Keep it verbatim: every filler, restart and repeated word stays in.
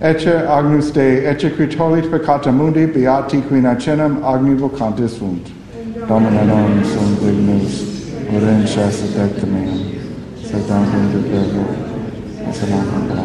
Ecce agnus Dei, ecce qui tollit peccata mundi, beati qui nacenem agni vocantis sunt. Domine non sum dignus, orentia sedecta meum, sed tantum de verbo, et